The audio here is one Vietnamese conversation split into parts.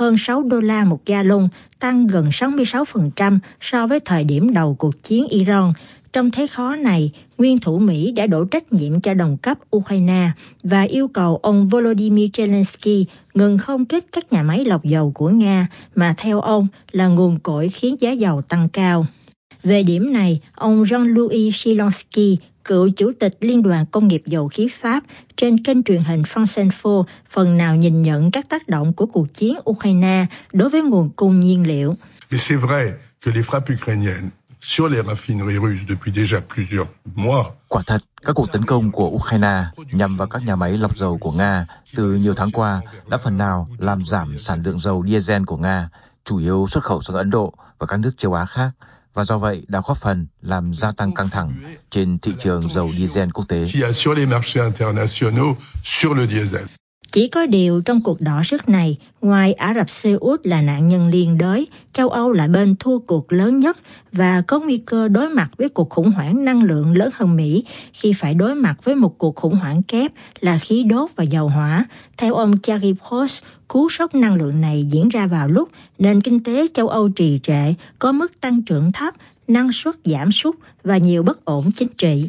hơn $6 một gallon, tăng gần 66% so với thời điểm đầu cuộc chiến Iran. Trong thế khó này, nguyên thủ Mỹ đã đổ trách nhiệm cho đồng cấp Ukraine và yêu cầu ông Volodymyr Zelensky ngừng không kích các nhà máy lọc dầu của Nga mà theo ông là nguồn cội khiến giá dầu tăng cao. Về điểm này, ông Jean-Louis Silonsky, cựu chủ tịch Liên đoàn Công nghiệp Dầu khí Pháp, trên kênh truyền hình France Info phần nào nhìn nhận các tác động của cuộc chiến Ukraine đối với nguồn cung nhiên liệu. C'est vrai que les frappes ukrainiennes sur les raffineries russes depuis déjà plusieurs mois. Quả thật, các cuộc tấn công của Ukraine nhằm vào các nhà máy lọc dầu của Nga từ nhiều tháng qua đã phần nào làm giảm sản lượng dầu diesel của Nga, chủ yếu xuất khẩu sang Ấn Độ và các nước châu Á khác, và do vậy đã góp phần làm gia tăng căng thẳng trên thị trường dầu diesel quốc tế. Chỉ có điều trong cuộc đọ sức này, ngoài Ả Rập Xê Út là nạn nhân liên đới, châu Âu là bên thua cuộc lớn nhất và có nguy cơ đối mặt với cuộc khủng hoảng năng lượng lớn hơn Mỹ khi phải đối mặt với một cuộc khủng hoảng kép là khí đốt và dầu hỏa. Theo ông Thierry Breton, cú sốc năng lượng này diễn ra vào lúc nền kinh tế châu Âu trì trệ, có mức tăng trưởng thấp, năng suất giảm sút và nhiều bất ổn chính trị.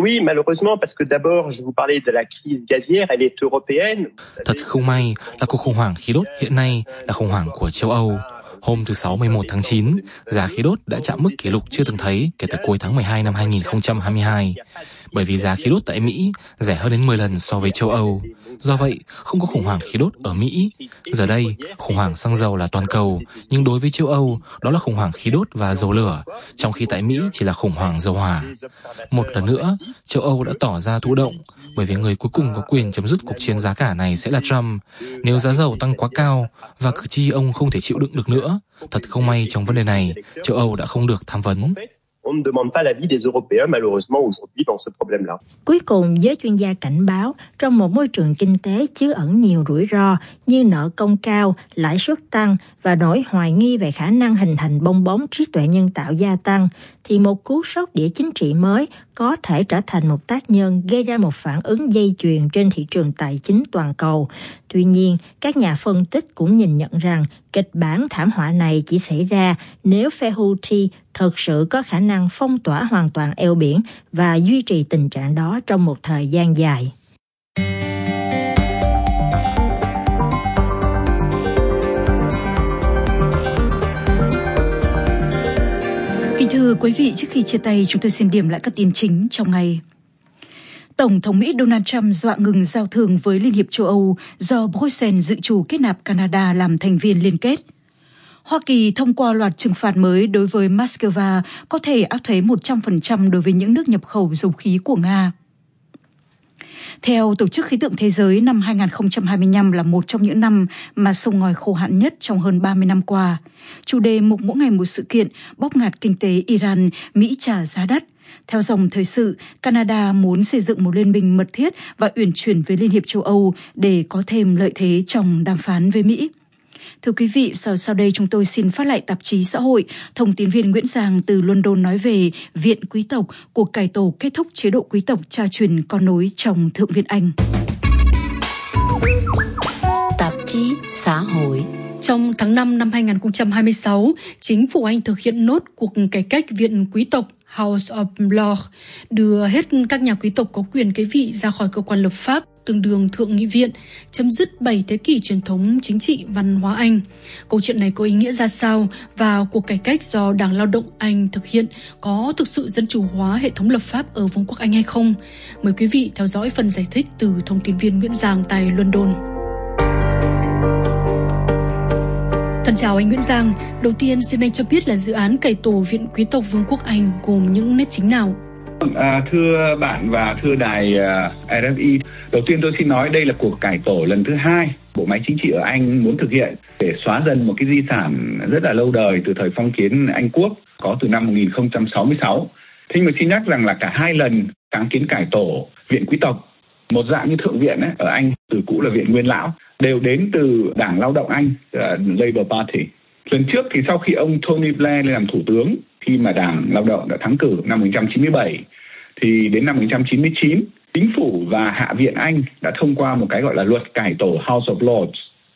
Thật không may là cuộc khủng hoảng khí đốt hiện nay là khủng hoảng của châu Âu. Hôm thứ Sáu 11 tháng 9, giá khí đốt đã chạm mức kỷ lục chưa từng thấy kể từ cuối tháng 12 năm 2022. Bởi vì giá khí đốt tại Mỹ rẻ hơn đến 10 lần so với châu Âu. Do vậy, không có khủng hoảng khí đốt ở Mỹ. Giờ đây, khủng hoảng xăng dầu là toàn cầu, nhưng đối với châu Âu, đó là khủng hoảng khí đốt và dầu lửa, trong khi tại Mỹ chỉ là khủng hoảng dầu hỏa. Một lần nữa, châu Âu đã tỏ ra thụ động, bởi vì người cuối cùng có quyền chấm dứt cuộc chiến giá cả này sẽ là Trump. Nếu giá dầu tăng quá cao và cử tri ông không thể chịu đựng được nữa, thật không may trong vấn đề này, châu Âu đã không được tham vấn. On ne demande pas l'avis des Européens, malheureusement, aujourd'hui, dans ce problème-là. Cuối cùng, giới chuyên gia cảnh báo, trong một môi trường kinh tế chứa ẩn nhiều rủi ro như nợ công cao, lãi suất tăng và nỗi hoài nghi về khả năng hình thành bong bóng trí tuệ nhân tạo gia tăng, thì một cú sốc địa chính trị mới có thể trở thành một tác nhân gây ra một phản ứng dây chuyền trên thị trường tài chính toàn cầu. Tuy nhiên, các nhà phân tích cũng nhìn nhận rằng kịch bản thảm họa này chỉ xảy ra nếu phe Houthi thực sự có khả năng phong tỏa hoàn toàn eo biển và duy trì tình trạng đó trong một thời gian dài. Kính thưa quý vị, trước khi chia tay, chúng tôi xin điểm lại các tin chính trong ngày. Tổng thống Mỹ Donald Trump dọa ngừng giao thương với Liên hiệp châu Âu do Bruxelles dự trù kết nạp Canada làm thành viên liên kết. Hoa Kỳ thông qua loạt trừng phạt mới đối với Moscow có thể áp thuế 100% đối với những nước nhập khẩu dầu khí của Nga. Theo Tổ chức Khí tượng Thế giới, năm 2025 là một trong những năm mà sông ngòi khô hạn nhất trong hơn 30 năm qua. Chủ đề mục mỗi ngày một sự kiện, bóp nghẹt kinh tế Iran, Mỹ trả giá đắt. Theo dòng thời sự, Canada muốn xây dựng một liên minh mật thiết và uyển chuyển với Liên hiệp châu Âu để có thêm lợi thế trong đàm phán với Mỹ. Thưa quý vị, sau đây chúng tôi xin phát lại tạp chí xã hội. Thông tín viên Nguyễn Giang từ London nói về Viện Quý tộc, cuộc cải tổ kết thúc chế độ quý tộc cha truyền con nối trong Thượng viện Anh. Tạp chí xã hội. Trong tháng 5 năm 2026, chính phủ Anh thực hiện nốt cuộc cải cách Viện Quý tộc House of Lords, đưa hết các nhà quý tộc có quyền kế vị ra khỏi cơ quan lập pháp, tương đương Thượng nghị viện, chấm dứt 7 thế kỷ truyền thống chính trị văn hóa Anh. Câu chuyện này có ý nghĩa ra sao và cuộc cải cách do Đảng Lao động Anh thực hiện có thực sự dân chủ hóa hệ thống lập pháp ở Vương quốc Anh hay không? Mời quý vị theo dõi phần giải thích từ thông tin viên Nguyễn Giang tại London. Thân chào anh Nguyễn Giang. Đầu tiên xin anh cho biết là dự án cải tổ Viện Quý tộc Vương quốc Anh gồm những nét chính nào? Thưa bạn và thưa đài RFI, đầu tiên tôi xin nói đây là cuộc cải tổ lần thứ 2 bộ máy chính trị ở Anh muốn thực hiện để xóa dần một cái di sản rất là lâu đời từ thời phong kiến Anh Quốc có từ năm 1066. Thế nhưng mà xin nhắc rằng là cả hai lần sáng kiến cải tổ Viện Quý tộc, một dạng như Thượng viện ở Anh, từ cũ là Viện Nguyên Lão, đều đến từ Đảng Lao động Anh, Labour Party. Lần trước thì sau khi ông Tony Blair lên làm thủ tướng, khi mà Đảng Lao động đã thắng cử năm 1997, thì đến năm 1999, chính phủ và Hạ viện Anh đã thông qua một cái gọi là luật cải tổ House of Lords.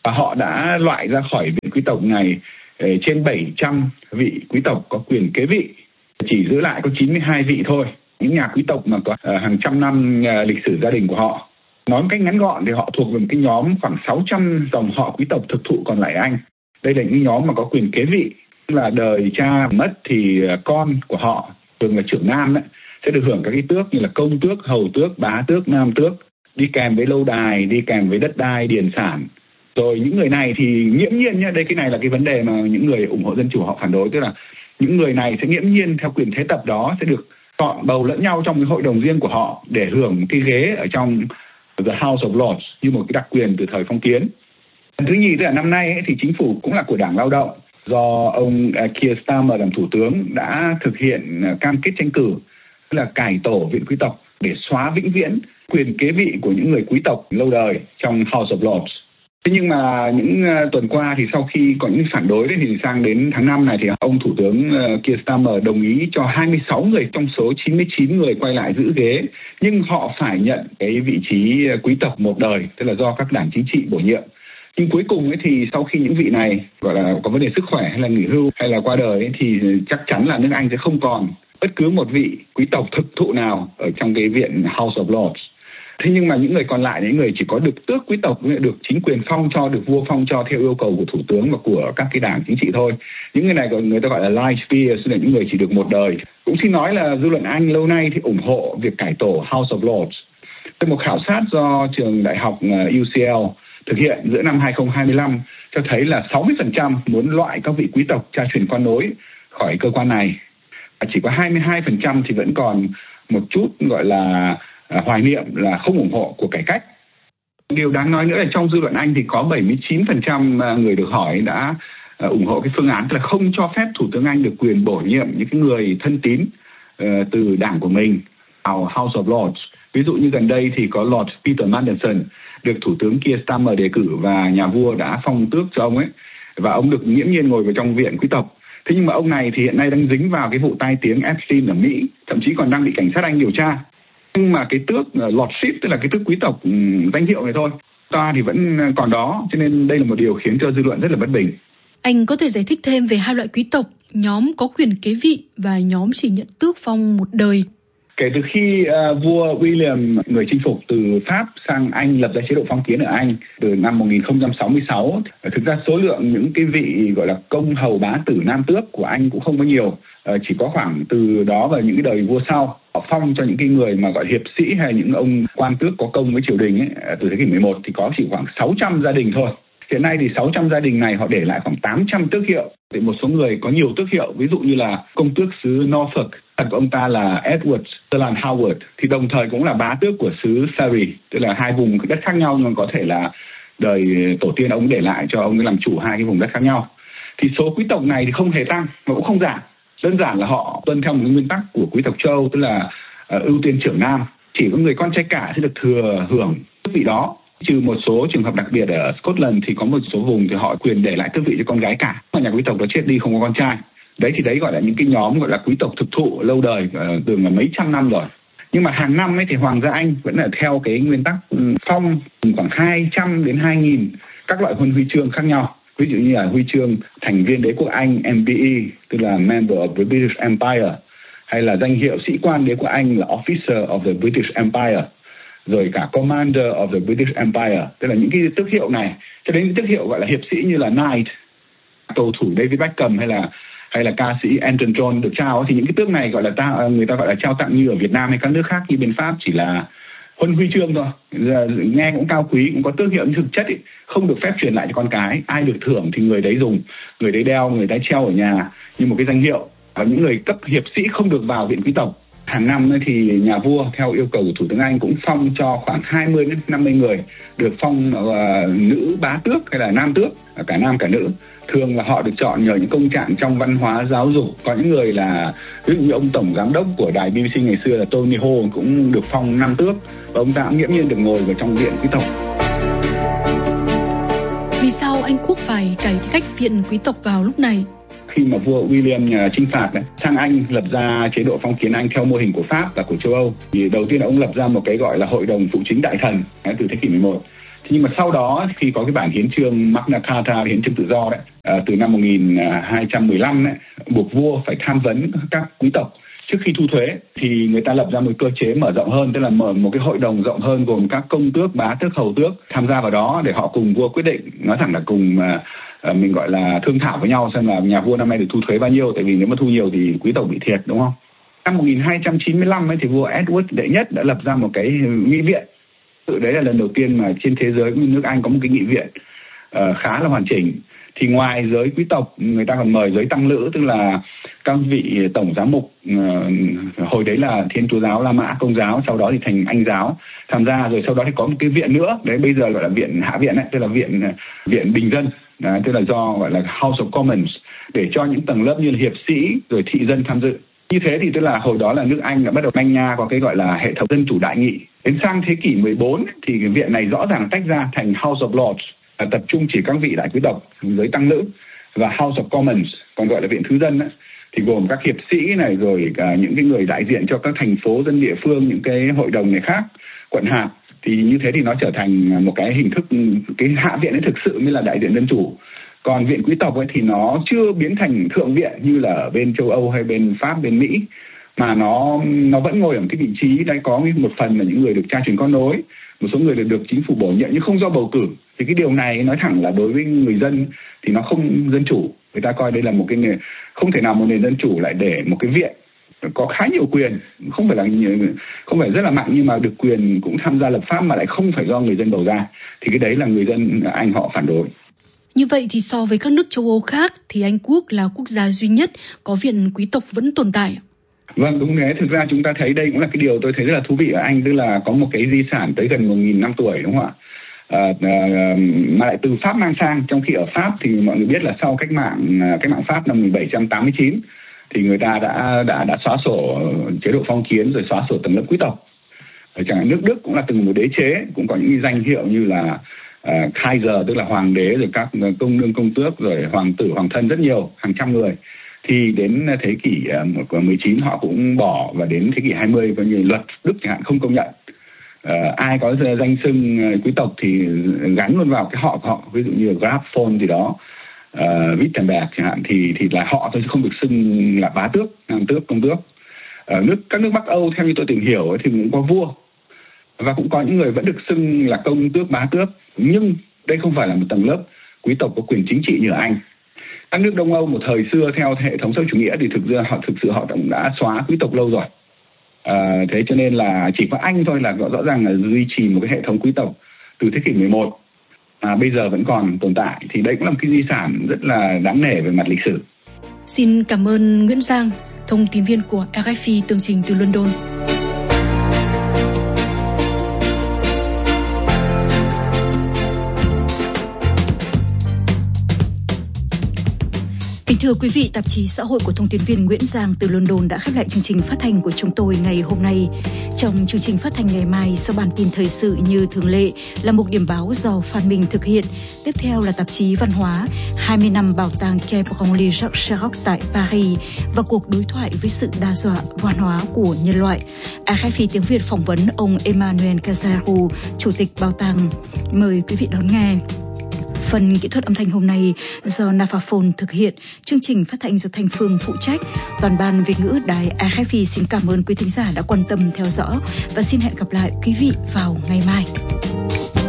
Và họ đã loại ra khỏi viện quý tộc này trên 700 vị quý tộc có quyền kế vị, chỉ giữ lại có 92 vị thôi. Những nhà quý tộc mà có hàng trăm năm lịch sử gia đình của họ. Nói một cách ngắn gọn thì họ thuộc về một cái nhóm khoảng 600 dòng họ quý tộc thực thụ còn lại Anh. Đây là những nhóm mà có quyền kế vị, là đời cha mất thì con của họ, thường là trưởng nam đấy, sẽ được hưởng các cái tước như là công tước, hầu tước, bá tước, nam tước, đi kèm với lâu đài, đi kèm với đất đai, điền sản. Rồi những người này thì nghiễm nhiên nhé, đây cái này là cái vấn đề mà những người ủng hộ dân chủ họ phản đối, tức là những người này sẽ nghiễm nhiên theo quyền thế tập đó sẽ được chọn bầu lẫn nhau trong cái hội đồng riêng của họ để hưởng cái ghế ở trong The House of Lords như một cái đặc quyền từ thời phong kiến. Thứ nhì, tức là năm nay thì chính phủ cũng là của Đảng Lao động, do ông Keir Starmer làm thủ tướng đã thực hiện cam kết tranh cử, tức là cải tổ viện quý tộc để xóa vĩnh viễn quyền kế vị của những người quý tộc lâu đời trong House of Lords. Thế nhưng mà những tuần qua thì sau khi có những phản đối thì sang đến tháng 5 này thì ông Thủ tướng Keir Starmer đồng ý cho 26 người trong số 99 người quay lại giữ ghế, nhưng họ phải nhận cái vị trí quý tộc một đời, tức là do các đảng chính trị bổ nhiệm. Nhưng cuối cùng ấy thì sau khi những vị này gọi là có vấn đề sức khỏe hay là nghỉ hưu hay là qua đời ấy, thì chắc chắn là nước Anh sẽ không còn bất cứ một vị quý tộc thực thụ nào ở trong cái viện House of Lords. Thế nhưng mà những người còn lại, những người chỉ có được tước quý tộc, được chính quyền phong cho, được vua phong cho theo yêu cầu của thủ tướng và của các cái đảng chính trị thôi. Những người này người ta gọi là life peers, là những người chỉ được một đời. Cũng xin nói là dư luận Anh lâu nay thì ủng hộ việc cải tổ House of Lords. Từ một khảo sát do trường đại học UCL thực hiện giữa năm 2025 cho thấy là 60% muốn loại các vị quý tộc cha truyền con nối khỏi cơ quan này. Chỉ có 22% thì vẫn còn một chút gọi là hoài niệm là không ủng hộ cuộc cải cách. Điều đáng nói nữa là trong dư luận Anh thì có 79% người được hỏi đã ủng hộ cái phương án là không cho phép Thủ tướng Anh được quyền bổ nhiệm những cái người thân tín từ đảng của mình vào House of Lords. Ví dụ như gần đây thì có Lord Peter Mandelson được Thủ tướng Keir Starmer đề cử và nhà vua đã phong tước cho ông ấy, và ông được nghiễm nhiên ngồi vào trong viện quý tộc. Thế nhưng mà ông này thì hiện nay đang dính vào cái vụ tai tiếng Epstein ở Mỹ, thậm chí còn đang bị cảnh sát Anh điều tra. Nhưng mà cái tước lordship, tức là cái tước quý tộc danh hiệu này thôi, ta thì vẫn còn đó, cho nên đây là một điều khiến cho dư luận rất là bất bình. Anh có thể giải thích thêm về hai loại quý tộc, nhóm có quyền kế vị và nhóm chỉ nhận tước phong một đời? Kể từ khi vua William, người chinh phục từ Pháp sang Anh, lập ra chế độ phong kiến ở Anh từ năm 1066, thực ra số lượng những cái vị gọi là công hầu bá tử nam tước của Anh cũng không có nhiều. Chỉ có khoảng từ đó và những cái đời vua sau, họ phong cho những cái người mà gọi hiệp sĩ hay những ông quan tước có công với triều đình ấy, từ thế kỷ 11 thì có chỉ khoảng 600 gia đình thôi. Hiện nay thì 600 gia đình này họ để lại khoảng 800 tước hiệu. Thì một số người có nhiều tước hiệu, ví dụ như là công tước xứ Norfolk, của ông ta là Edward Sutherland Howard, thì đồng thời cũng là bá tước của xứ Surrey, tức là hai vùng đất khác nhau nhưng có thể là đời tổ tiên ông để lại cho ông ấy làm chủ hai cái vùng đất khác nhau. Thì số quý tộc này thì không hề tăng mà cũng không giảm. Đơn giản là họ tuân theo một nguyên tắc của quý tộc châu, tức là ưu tiên trưởng nam, chỉ có người con trai cả sẽ được thừa hưởng tước vị đó. Trừ một số trường hợp đặc biệt ở Scotland thì có một số vùng thì họ quyền để lại tước vị cho con gái cả, mà nhà quý tộc đó chết đi không có con trai. Đấy thì đấy gọi là những cái nhóm gọi là quý tộc thực thụ lâu đời, từng là mấy trăm năm rồi. Nhưng mà hàng năm ấy thì Hoàng gia Anh vẫn là theo cái nguyên tắc phong khoảng 200 đến 2.000 các loại huân huy chương khác nhau. Ví dụ như là huy chương thành viên đế quốc Anh MBE, tức là Member of the British Empire, hay là danh hiệu sĩ quan đế quốc Anh là Officer of the British Empire, rồi cả Commander of the British Empire, tức là những cái tước hiệu này, cho đến những tước hiệu gọi là hiệp sĩ như là Knight, cầu thủ David Beckham hay là ca sĩ Elton John được trao, thì những cái tước này gọi là người ta gọi là trao tặng như ở Việt Nam hay các nước khác như bên Pháp chỉ là huân huy chương thôi, nghe cũng cao quý, cũng có tước hiệu, nhưng thực chất không được phép truyền lại cho con cái. Ai được thưởng thì người đấy dùng, người đấy đeo, người đấy treo ở nhà như một cái danh hiệu. Và những người cấp hiệp sĩ không được vào viện quý tộc. Hàng năm thì nhà vua theo yêu cầu của Thủ tướng Anh cũng phong cho khoảng 20 đến 50 người được phong nữ bá tước hay là nam tước, cả nam cả nữ. Thường là họ được chọn nhờ những công trạng trong văn hóa giáo dục. Có những người là ví dụ như ông tổng giám đốc của đài BBC ngày xưa là Tony Hall cũng được phong nam tước, và ông ta cũng nghiễm nhiên được ngồi vào trong viện quý tộc. Vì sao Anh quốc phải cải cách viện quý tộc vào lúc này? Khi mà vua William chinh phạt sang Anh, lập ra chế độ phong kiến Anh theo mô hình của Pháp và của châu Âu, thì đầu tiên ông lập ra một cái gọi là hội đồng phụ chính đại thần từ thế kỷ 11. Nhưng mà sau đó khi có cái bản hiến chương Magna Carta, hiến chương tự do đấy, từ năm 1215 đấy, buộc vua phải tham vấn các quý tộc trước khi thu thuế, thì người ta lập ra một cơ chế mở rộng hơn, tức là mở một cái hội đồng rộng hơn gồm các công tước, bá tước, hầu tước tham gia vào đó để họ cùng vua quyết định, nói thẳng là cùng mình gọi là thương thảo với nhau xem là nhà vua năm nay được thu thuế bao nhiêu, tại vì nếu mà thu nhiều thì quý tộc bị thiệt, đúng không? Năm 1295 ấy, thì vua Edward đệ nhất đã lập ra một cái nghị viện. Tự đấy là lần đầu tiên mà trên thế giới cũng như nước Anh có một cái nghị viện khá là hoàn chỉnh. Thì ngoài giới quý tộc, người ta còn mời giới tăng lữ, tức là các vị tổng giám mục, hồi đấy là Thiên Chúa giáo, La Mã, Công giáo, sau đó thì thành Anh giáo tham gia, rồi sau đó thì có một cái viện nữa, đấy bây giờ gọi là viện hạ viện ấy, tức là viện bình dân, tức là do gọi là House of Commons, để cho những tầng lớp như là hiệp sĩ rồi thị dân tham dự. Như thế thì tức là hồi đó là nước Anh đã bắt đầu manh nha có cái gọi là hệ thống dân chủ đại nghị. Đến sang thế kỷ 14 thì cái viện này rõ ràng tách ra thành House of Lords, tập trung chỉ các vị đại quý tộc, giới tăng lữ, và House of Commons, còn gọi là viện thứ dân ấy, thì gồm các hiệp sĩ này, rồi cả những cái người đại diện cho các thành phố, dân địa phương, những cái hội đồng này khác, quận hạt. Thì như thế thì nó trở thành một cái hình thức, cái hạ viện ấy thực sự mới là đại diện dân chủ. Còn viện quý tộc ấy thì nó chưa biến thành thượng viện như là ở bên châu Âu hay bên Pháp, bên Mỹ, mà nó vẫn ngồi ở một cái vị trí đấy, có một phần là những người được cha truyền con nối, một số người được chính phủ bổ nhiệm nhưng không do bầu cử. Thì cái điều này nói thẳng là đối với người dân thì nó không dân chủ. Người ta coi đây là một cái nền, không thể nào một nền dân chủ lại để một cái viện có khá nhiều quyền, không phải rất là mạnh nhưng mà được quyền cũng tham gia lập pháp mà lại không phải do người dân bầu ra. Thì cái đấy là người dân Anh họ phản đối. Như vậy thì so với các nước châu Âu khác thì Anh Quốc là quốc gia duy nhất có viện quý tộc vẫn tồn tại. Vâng, đúng thế. Thực ra chúng ta thấy đây cũng là cái điều tôi thấy rất là thú vị ở Anh, tức là có một cái di sản tới gần 1.000 năm tuổi, đúng không ạ? Mà lại từ Pháp mang sang, trong khi ở Pháp thì mọi người biết là sau cách mạng Pháp năm 1789 thì người ta đã xóa sổ chế độ phong kiến, rồi xóa sổ tầng lớp quý tộc. Chẳng hạn nước Đức cũng là từng một đế chế, cũng có những danh hiệu như là Kaiser, tức là hoàng đế, rồi các công nương công tước, rồi hoàng tử hoàng thân, rất nhiều, hàng trăm người. Thì đến thế kỷ 19 họ cũng bỏ, và đến thế kỷ 20 coi như luật Đức chẳng hạn không công nhận. Ai có danh xưng quý tộc thì gắn luôn vào cái họ của họ, ví dụ như Graf von gì đó, Wittenberg chẳng hạn, thì là họ thôi chứ không được xưng là bá tước, nam tước, công tước. Ở các nước Bắc Âu theo như tôi tìm hiểu thì cũng có vua, và cũng có những người vẫn được xưng là công tước, bá tước, nhưng đây không phải là một tầng lớp quý tộc có quyền chính trị như ở Anh. Các nước Đông Âu một thời xưa theo hệ thống xã hội chủ nghĩa thì thực sự họ cũng đã xóa quý tộc lâu rồi. Thế cho nên là chỉ có Anh thôi là rõ ràng là duy trì một cái hệ thống quý tộc từ thế kỷ 11 bây giờ vẫn còn tồn tại. Thì đây cũng là một cái di sản rất là đáng nể về mặt lịch sử. Xin cảm ơn Nguyễn Giang, thông tin viên của RFI tường trình từ London. Thưa quý vị, tạp chí Xã hội của thông tin viên Nguyễn Giang từ London đã khép lại chương trình phát thanh của chúng tôi ngày hôm nay. Trong chương trình phát thanh ngày mai, sau bản tin thời sự như thường lệ là một điểm báo do Phan Minh thực hiện. Tiếp theo là tạp chí văn hóa 20 năm bảo tàng Quai Branly-Jacques Chirac tại Paris và cuộc đối thoại với sự đa dạng văn hóa của nhân loại. RFI tiếng Việt phỏng vấn ông Emmanuel Cazaru, chủ tịch bảo tàng. Mời quý vị đón nghe. Phần kỹ thuật âm thanh hôm nay do Nafaphone thực hiện, chương trình phát thanh do Thanh Phương phụ trách. Toàn ban Việt ngữ đài RFI xin cảm ơn quý thính giả đã quan tâm theo dõi và xin hẹn gặp lại quý vị vào ngày mai.